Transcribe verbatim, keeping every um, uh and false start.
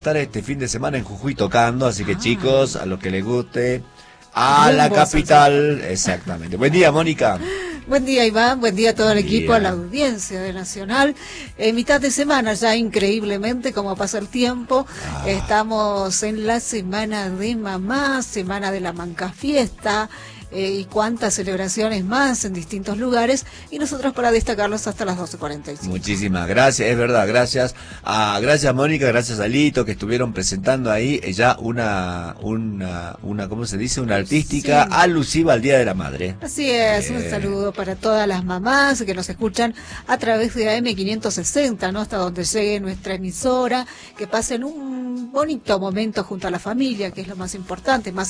estar este fin de semana en Jujuy tocando, así que ah. chicos, a los que les guste, a la capital, exactamente. Buen día, Mónica. Buen día, Iván, buen día a todo el equipo, a la audiencia de Nacional. En mitad de semana ya, increíblemente, como pasa el tiempo, ah. estamos en la semana de mamá, semana de la Mancafiesta, eh, y cuántas celebraciones más en distintos lugares, y nosotros para destacarlos hasta las doce cuarenta y cinco. Muchísimas gracias, es verdad, gracias a gracias Mónica, gracias a Lito, que estuvieron presentando ahí ya una, una, una ¿cómo se dice? Una artística sí. alusiva al Día de la Madre. Así es, eh. un saludo para todas las mamás que nos escuchan a través de A M quinientos sesenta, ¿no? Hasta donde llegue nuestra emisora, que pasen un bonito momento junto a la familia, que es lo más importante, más